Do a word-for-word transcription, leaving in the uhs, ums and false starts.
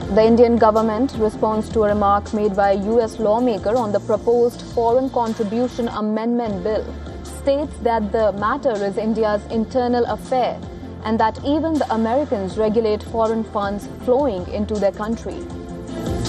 The Indian government responds to a remark made by a U S lawmaker on the proposed Foreign Contribution Amendment Bill, states that the matter is India's internal affair and that even the Americans regulate foreign funds flowing into their country.